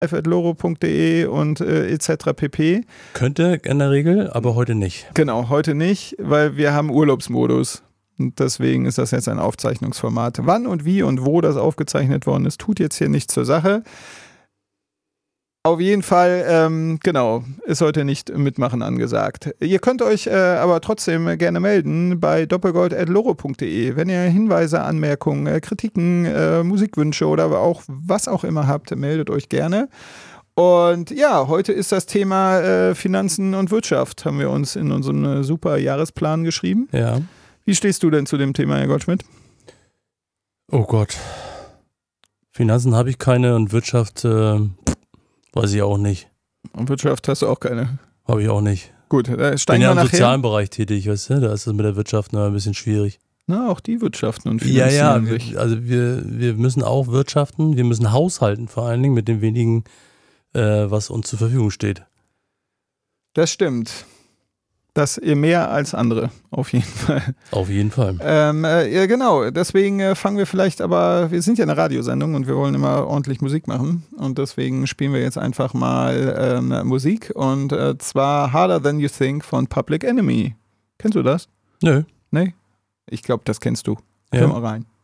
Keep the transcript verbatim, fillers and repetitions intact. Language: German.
at loro punkt de und äh, et cetera pp. Könnte in der Regel, aber heute nicht. Genau, heute nicht, weil wir haben Urlaubsmodus. Und deswegen ist das jetzt ein Aufzeichnungsformat. Wann und wie und wo das aufgezeichnet worden ist, tut jetzt hier nichts zur Sache. Auf jeden Fall, ähm, genau, ist heute nicht mitmachen angesagt. Ihr könnt euch äh, aber trotzdem gerne melden bei doppelgold at loro punkt de, wenn ihr Hinweise, Anmerkungen, äh, Kritiken, äh, Musikwünsche oder auch was auch immer habt, meldet euch gerne. Und ja, heute ist das Thema äh, Finanzen und Wirtschaft, haben wir uns in unseren äh, super Jahresplan geschrieben. Ja. Wie stehst du denn zu dem Thema, Herr Goldschmidt? Oh Gott. Finanzen habe ich keine und Wirtschaft äh, weiß ich auch nicht. Und Wirtschaft hast du auch keine? Habe ich auch nicht. Gut, da Ich steigen bin ja wir im nachher. sozialen Bereich tätig, weißt du? Da ist es mit der Wirtschaft noch ein bisschen schwierig. Na, auch die wirtschaften und Ja, finanzieren ja, sich. wir, also wir, wir müssen auch wirtschaften, wir müssen haushalten vor allen Dingen mit dem wenigen, äh, was uns zur Verfügung steht. Das stimmt. Das ihr mehr als andere, auf jeden Fall. Auf jeden Fall. Ähm, äh, ja, genau. Deswegen äh, fangen wir vielleicht, aber wir sind ja eine Radiosendung und wir wollen immer ordentlich Musik machen. Und deswegen spielen wir jetzt einfach mal ähm, Musik. Und äh, zwar Harder Than You Think von Public Enemy. Kennst du das? Nö. Nee? Ich glaube, das kennst du. Ja. Hör mal rein.